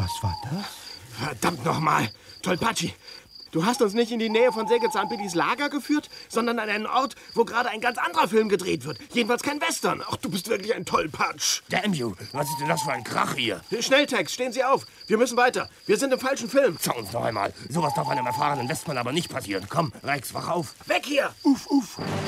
Was war das? Verdammt nochmal. Tolpatschi, du hast uns nicht in die Nähe von Sägezahnbillys Lager geführt, sondern an einen Ort, wo gerade ein ganz anderer Film gedreht wird. Jedenfalls kein Western. Ach, du bist wirklich ein Tollpatsch. Damn you, was ist denn das für ein Krach hier? Schnelltext, stehen Sie auf. Wir müssen weiter. Wir sind im falschen Film. Schau uns noch einmal. Sowas darf einem erfahrenen Westmann aber nicht passieren. Komm, Rex, wach auf. Weg hier! Uff, uff.